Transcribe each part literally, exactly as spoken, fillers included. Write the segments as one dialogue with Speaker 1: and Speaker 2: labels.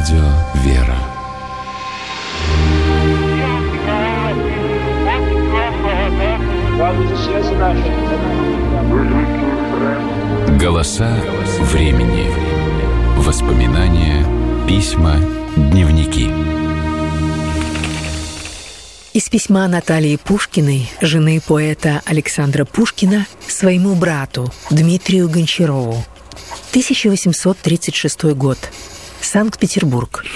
Speaker 1: Радио «Вера». Голоса времени. Воспоминания, письма, дневники.
Speaker 2: Из письма Натальи Пушкиной, жены поэта Александра Пушкина, своему брату Дмитрию Гончарову. тысяча восемьсот тридцать шестой год. Санкт-Петербург.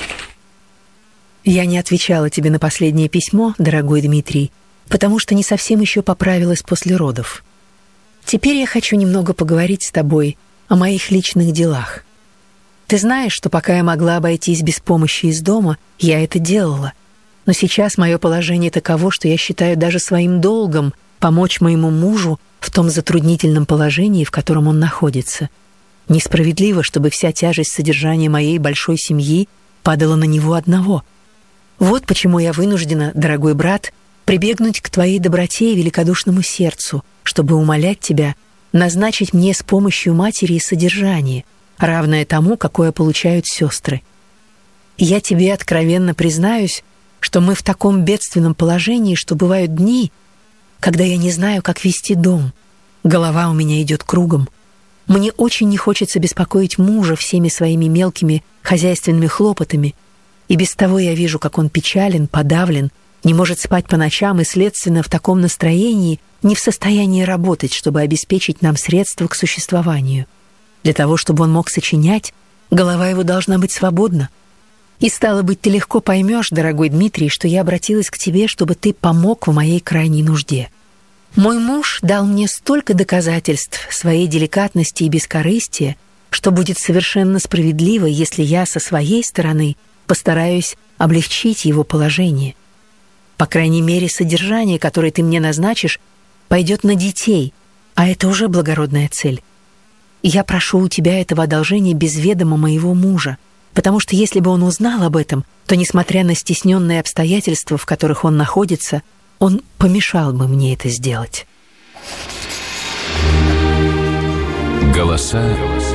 Speaker 2: Я не отвечала тебе на последнее письмо, дорогой Дмитрий, потому что не совсем еще поправилась после родов. Теперь я хочу немного поговорить с тобой о моих личных делах. Ты знаешь, что пока я могла обойтись без помощи из дома, я это делала. Но сейчас мое положение таково, что я считаю даже своим долгом помочь моему мужу в том затруднительном положении, в котором он находится. Несправедливо, чтобы вся тяжесть содержания моей большой семьи падала на него одного. Вот почему я вынуждена, дорогой брат, прибегнуть к твоей доброте и великодушному сердцу, чтобы умолять тебя назначить мне с помощью матери содержание, равное тому, какое получают сестры. Я тебе откровенно признаюсь, что мы в таком бедственном положении, что бывают дни, когда я не знаю, как вести дом. Голова у меня идет кругом. Мне очень не хочется беспокоить мужа всеми своими мелкими хозяйственными хлопотами, и без того я вижу, как он печален, подавлен, не может спать по ночам и, следственно, в таком настроении не в состоянии работать, чтобы обеспечить нам средства к существованию. Для того, чтобы он мог сочинять, голова его должна быть свободна. И, стало быть, ты легко поймешь, дорогой Дмитрий, что я обратилась к тебе, чтобы ты помог в моей крайней нужде. Мой муж дал мне столько доказательств своей деликатности и бескорыстия, что будет совершенно справедливо, если я со своей стороны постараюсь облегчить его положение. По крайней мере, содержание, которое ты мне назначишь, пойдет на детей, а это уже благородная цель. И я прошу у тебя этого одолжения без ведома моего мужа, потому что если бы он узнал об этом, то, несмотря на стесненные обстоятельства, в которых он находится, он помешал бы мне это сделать.
Speaker 1: Голоса